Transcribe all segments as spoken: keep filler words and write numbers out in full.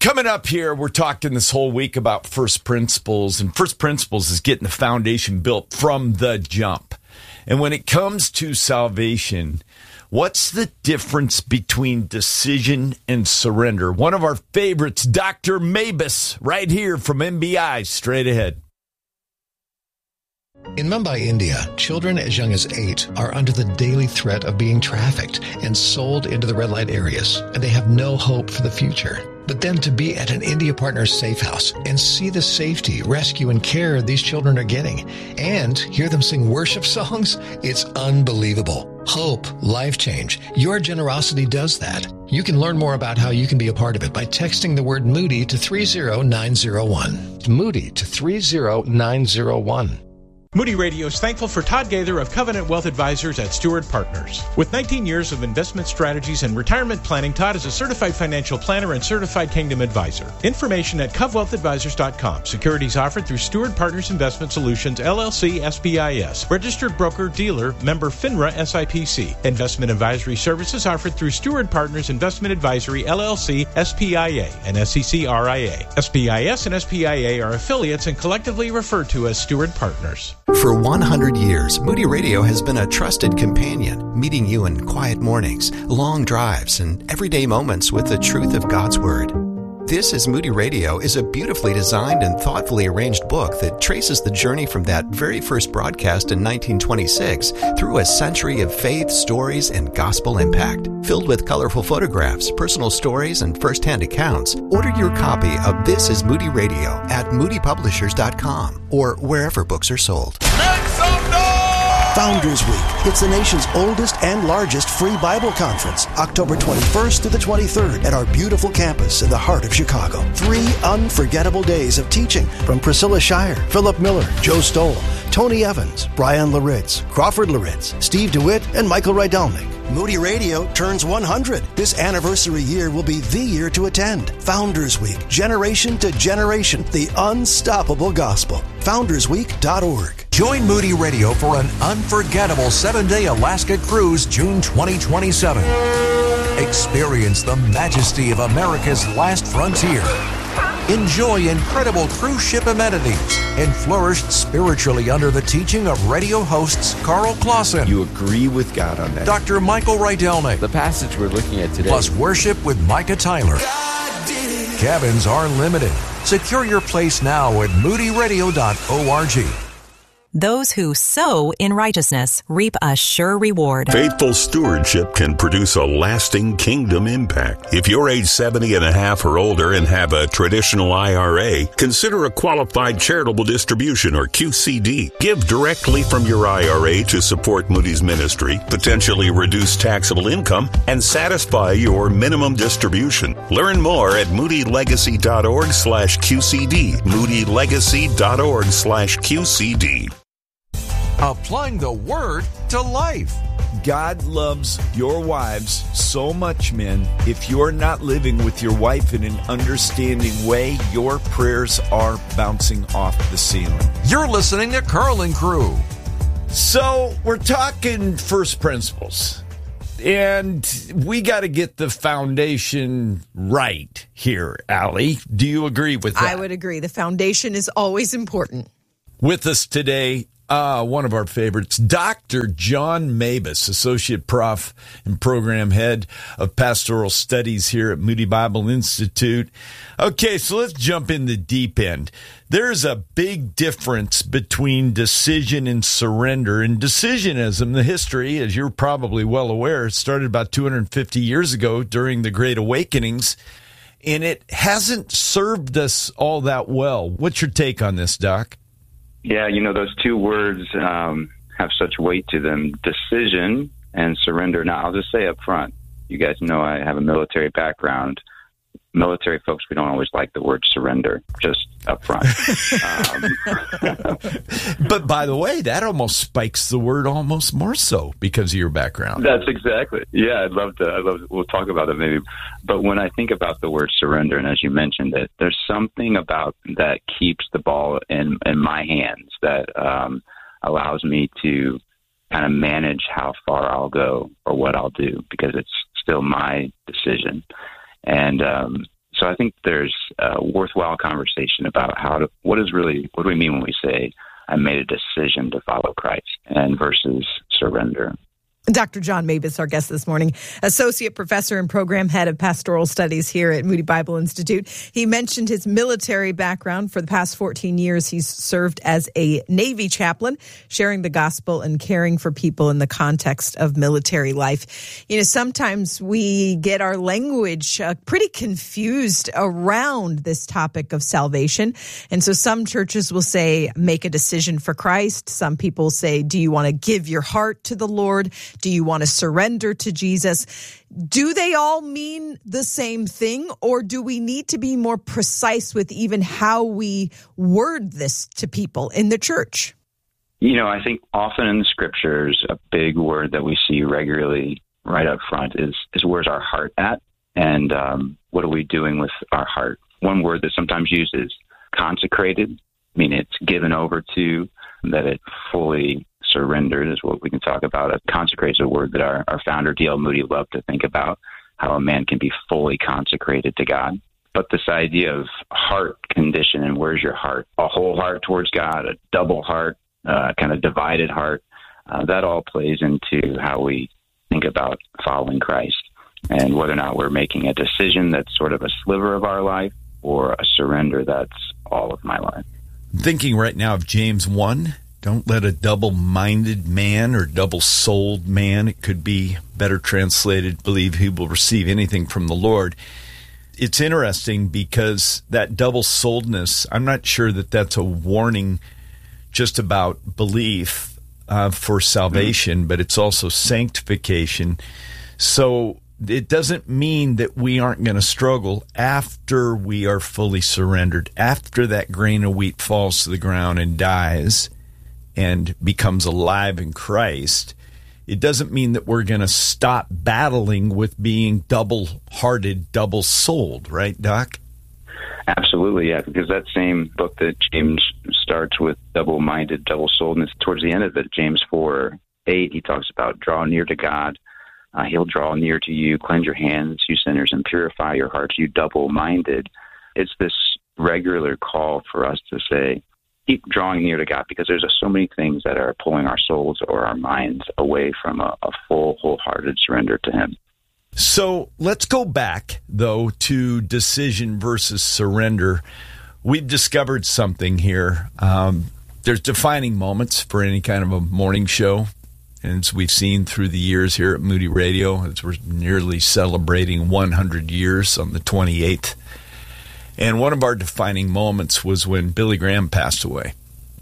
Coming up here, we're talking this whole week about first principles, and first principles is getting the foundation built from the jump. And when it comes to salvation, what's the difference between decision and surrender? One of our favorites, Doctor Mabus, right here from M B I, straight ahead. In Mumbai, India, children as young as eight are under the daily threat of being trafficked and sold into the red light areas, and they have no hope for the future. But then to be at an India Partners safe house and see the safety, rescue, and care these children are getting, and hear them sing worship songs, it's unbelievable. Hope, life change. Your generosity does that. You can learn more about how you can be a part of it by texting the word Moody to three zero nine zero one. Moody to three zero nine zero one. Moody Radio is thankful for Todd Gaither of Covenant Wealth Advisors at Stewart Partners. With nineteen years of investment strategies and retirement planning, Todd is a certified financial planner and certified Kingdom advisor. Information at cov wealth advisors dot com. Securities offered through Stewart Partners Investment Solutions, L L C, S B I S. Registered broker dealer, member FINRA S I P C. Investment advisory services offered through Stewart Partners Investment Advisory, L L C, S P I A, and S E C R I A. S B I S and S P I A are affiliates and collectively referred to as Stewart Partners. For one hundred years, Moody Radio has been a trusted companion, meeting you in quiet mornings, long drives, and everyday moments with the truth of God's Word. This is Moody Radio is a beautifully designed and thoughtfully arranged book that traces the journey from that very first broadcast in nineteen twenty-six through a century of faith, stories, and gospel impact. Filled with colorful photographs, personal stories, and first-hand accounts, order your copy of This is Moody Radio at moody publishers dot com or wherever books are sold. Make some noise! Founders Week. It's the nation's oldest and largest free Bible conference, October twenty-first to the twenty-third at our beautiful campus in the heart of Chicago. Three unforgettable days of teaching from Priscilla Shire, Philip Miller, Joe Stoll, Tony Evans, Brian Laritz, Crawford Laritz, Steve DeWitt, and Michael Rydelnik. Moody Radio turns one hundred. This anniversary year will be the year to attend. Founders Week, generation to generation, the unstoppable gospel. founders week dot org. Join Moody Radio for an unforgettable seven-day Alaska cruise June twenty twenty-seven. Experience the majesty of America's last frontier. Enjoy incredible cruise ship amenities and flourish spiritually under the teaching of radio hosts Carl Clausen. You agree with God on that? Doctor Michael Rydelnik. The passage we're looking at today. Plus worship with Micah Tyler. Cabins are limited. Secure your place now at moody radio dot org. Those who sow in righteousness reap a sure reward. Faithful stewardship can produce a lasting kingdom impact. If you're age seventy and a half or older and have a traditional I R A, consider a qualified charitable distribution or Q C D. Give directly from your I R A to support Moody's ministry, potentially reduce taxable income, and satisfy your minimum distribution. Learn more at moody legacy dot org slash Q C D. moody legacy dot org slash Q C D. Applying the Word to life. God loves your wives so much, men. If you're not living with your wife in an understanding way, your prayers are bouncing off the ceiling. You're listening to Carl and Crew. So we're talking first principles, and we got to get the foundation right here, Allie. Do you agree with that? I would agree. The foundation is always important. With us today, Uh, one of our favorites, Doctor John Mabus, Associate Prof and Program Head of Pastoral Studies here at Moody Bible Institute. Okay, so let's jump in the deep end. There's a big difference between decision and surrender. And decisionism, the history, as you're probably well aware, started about two hundred fifty years ago during the Great Awakenings, and it hasn't served us all that well. What's your take on this, Doc? Yeah, you know, those two words um, have such weight to them, decision and surrender. Now, I'll just say up front, you guys know I have a military background. Military folks, we don't always like the word surrender, just up front. um, but by the way, that almost spikes the word almost more so because of your background. That's exactly. Yeah, I'd love to. I'd love to. We'll talk about it maybe. But when I think about the word surrender, and as you mentioned it, there's something about that keeps the ball in, in my hands that um, allows me to kind of manage how far I'll go or what I'll do because it's still my decision. And um, So I think there's a worthwhile conversation about how to, what is really, what do we mean when we say, I made a decision to follow Christ, and versus surrender. Doctor John Mabus, our guest this morning, Associate Professor and Program Head of Pastoral Studies here at Moody Bible Institute. He mentioned his military background. For the past fourteen years, he's served as a Navy chaplain, sharing the gospel and caring for people in the context of military life. You know, sometimes we get our language uh, pretty confused around this topic of salvation. And so some churches will say, make a decision for Christ. Some people say, do you want to give your heart to the Lord? Do you want to surrender to Jesus? Do they all mean the same thing, or do we need to be more precise with even how we word this to people in the church? You know, I think often in the scriptures, a big word that we see regularly right up front is, is where's our heart at? And um, what are we doing with our heart? One word that sometimes used is consecrated, I mean, it's given over to, that it fully surrendered is what we can talk about. Consecrate is a word that our, our founder, D L Moody, loved to think about, how a man can be fully consecrated to God. But this idea of heart condition and where's your heart, a whole heart towards God, a double heart, uh, kind of divided heart, uh, that all plays into how we think about following Christ and whether or not we're making a decision that's sort of a sliver of our life or a surrender that's all of my life. I'm thinking right now of James one. Don't let a double-minded man or double-souled man, it could be better translated, believe he will receive anything from the Lord. It's interesting because that double-souledness, I'm not sure that that's a warning just about belief uh, for salvation, mm-hmm. but it's also sanctification. So it doesn't mean that we aren't going to struggle after we are fully surrendered, after that grain of wheat falls to the ground and dies and becomes alive in Christ. It doesn't mean that we're going to stop battling with being double-hearted, double-souled, right, Doc? Absolutely, yeah, because that same book that James starts with double-minded, double-souledness, towards the end of it, James four eight, he talks about draw near to God. Uh, he'll draw near to you, cleanse your hands, you sinners, and purify your hearts, you double-minded. It's this regular call for us to say, keep drawing near to God, because there's so many things that are pulling our souls or our minds away from a, a full, wholehearted surrender to Him. So let's go back, though, to decision versus surrender. We've discovered something here. Um, there's defining moments for any kind of a morning show, and as we've seen through the years here at Moody Radio, as we're nearly celebrating one hundred years on the twenty-eighth. And one of our defining moments was when Billy Graham passed away.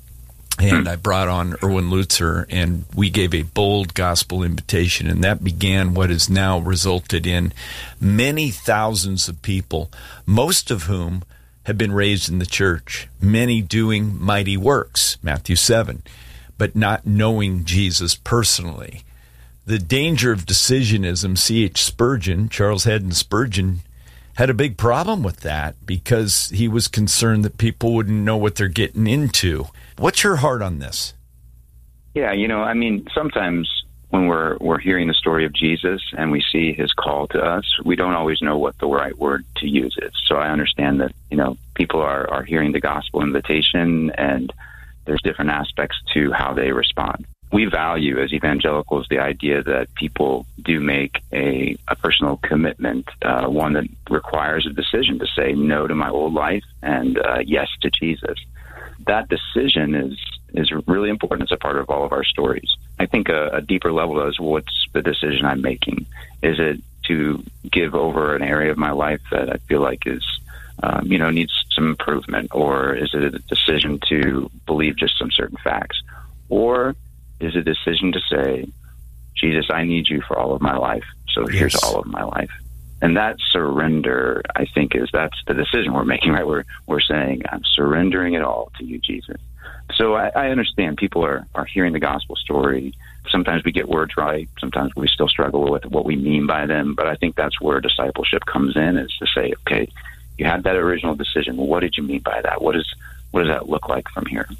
And I brought on Erwin Lutzer, and we gave a bold gospel invitation, and that began what has now resulted in many thousands of people, most of whom have been raised in the church, many doing mighty works, Matthew seven, but not knowing Jesus personally. The danger of decisionism, C H Spurgeon, Charles Haddon Spurgeon, had a big problem with that because he was concerned that people wouldn't know what they're getting into. What's your heart on this? Yeah, you know, I mean, sometimes when we're we're hearing the story of Jesus and we see his call to us, we don't always know what the right word to use is. So I understand that, you know, people are, are hearing the gospel invitation and there's different aspects to how they respond. We value as evangelicals the idea that people do make a, a personal commitment, uh, one that requires a decision to say no to my old life and uh, yes to Jesus. That decision is is really important as a part of all of our stories. I think a, a deeper level is what's the decision I'm making? Is it to give over an area of my life that I feel like is, um, you know, needs some improvement? Or is it a decision to believe just some certain facts? Or is a decision to say, Jesus, I need you for all of my life, so here's yes. all of my life. And that surrender, I think, is that's the decision we're making, right? We're we're saying, I'm surrendering it all to you, Jesus. So I, I understand people are, are hearing the gospel story. Sometimes we get words right. Sometimes we still struggle with what we mean by them. But I think that's where discipleship comes in, is to say, okay, you had that original decision. Well, what did you mean by that? What is what does that look like from here?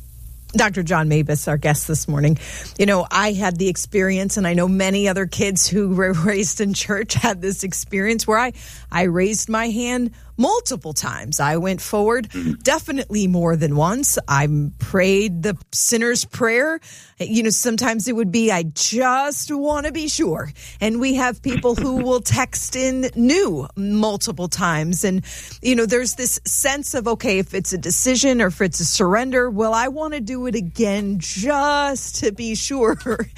Doctor John Mabus, our guest this morning. You know, I had the experience, and I know many other kids who were raised in church had this experience where I, I raised my hand multiple times. I went forward definitely more than once. I prayed the sinner's prayer. You know, sometimes it would be, I just want to be sure. And we have people who will text in new multiple times. And, you know, there's this sense of, okay, if it's a decision or if it's a surrender, well, I want to do it again just to be sure.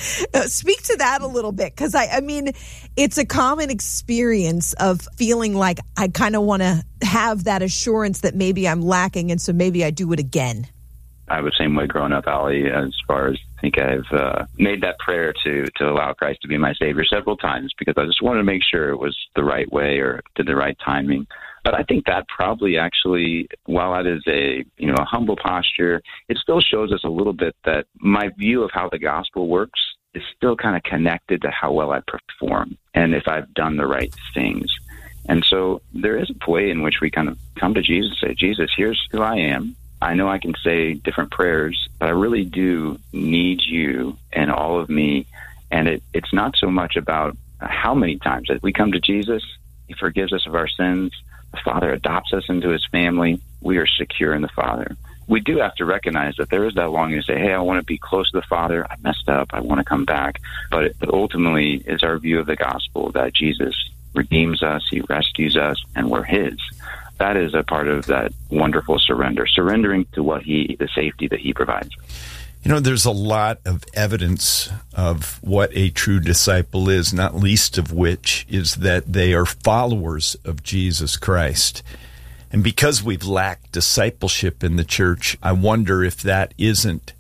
Speak to that a little bit, because I, I mean, it's a common experience of feeling like I kind of want to have that assurance that maybe I'm lacking, and so maybe I do it again. I was the same way growing up, Allie, as far as I think I've uh, made that prayer to, to allow Christ to be my Savior several times, because I just wanted to make sure it was the right way or did the right timing. But I think that probably actually, while that is a, you know, a humble posture, it still shows us a little bit that my view of how the gospel works is still kind of connected to how well I perform and if I've done the right things. And so there is a way in which we kind of come to Jesus and say, Jesus, here's who I am. I know I can say different prayers, but I really do need you and all of me. And it, it's not so much about how many times that we come to Jesus, he forgives us of our sins. The Father adopts us into his family. We are secure in the Father. We do have to recognize that there is that longing to say, hey, I want to be close to the Father. I messed up. I want to come back. But, it, but ultimately, it's our view of the gospel that Jesus redeems us, he rescues us, and we're his. That is a part of that wonderful surrender, surrendering to what he, the safety that he provides. You know, there's a lot of evidence of what a true disciple is, not least of which is that they are followers of Jesus Christ. And because we've lacked discipleship in the church, I wonder if that isn't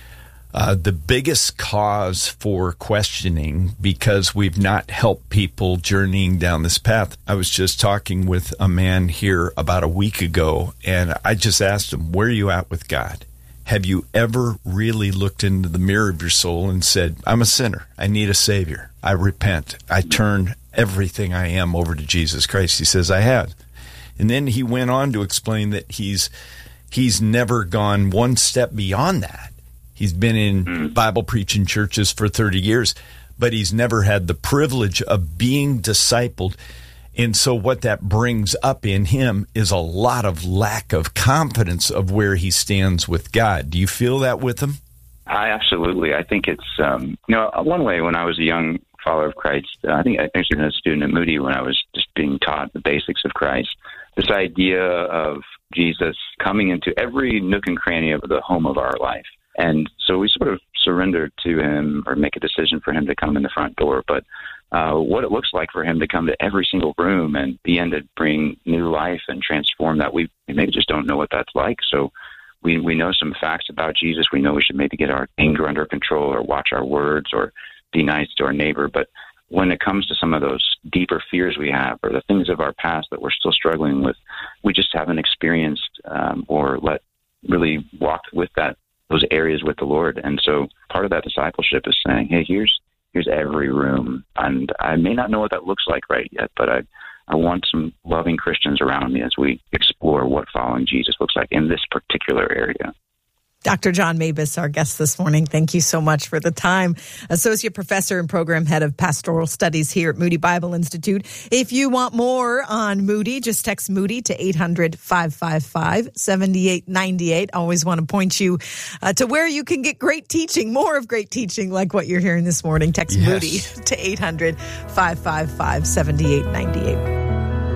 Uh, the biggest cause for questioning, because we've not helped people journeying down this path. I was just talking with a man here about a week ago, and I just asked him, where are you at with God? Have you ever really looked into the mirror of your soul and said, I'm a sinner. I need a Savior. I repent. I turn everything I am over to Jesus Christ. He says, I have. And then he went on to explain that he's he's never gone one step beyond that. He's been in Bible preaching churches for thirty years, but he's never had the privilege of being discipled. And so what that brings up in him is a lot of lack of confidence of where he stands with God. Do you feel that with him? I absolutely. I think it's, um, you know, one way when I was a young follower of Christ, uh, I think I actually been a student at Moody when I was just being taught the basics of Christ. This idea of Jesus coming into every nook and cranny of the home of our life. And so we sort of surrender to him or make a decision for him to come in the front door. But uh, what it looks like for him to come to every single room and begin to bring new life and transform that, we maybe just don't know what that's like. So we, we know some facts about Jesus. We know we should maybe get our anger under control or watch our words or be nice to our neighbor. But when it comes to some of those deeper fears we have or the things of our past that we're still struggling with, we just haven't experienced um, or let really walk with that those areas with the Lord. And so part of that discipleship is saying, hey, here's here's every room. And I may not know what that looks like right yet, but I, I want some loving Christians around me as we explore what following Jesus looks like in this particular area. Doctor John Mabus, our guest this morning. Thank you so much for the time. Associate Professor and Program Head of Pastoral Studies here at Moody Bible Institute. If you want more on Moody, just text Moody to eight hundred, five five five, seven eight nine eight. Always want to point you uh, to where you can get great teaching, more of great teaching like what you're hearing this morning. Text yes. Moody to eight hundred, five five five, seven eight nine eight.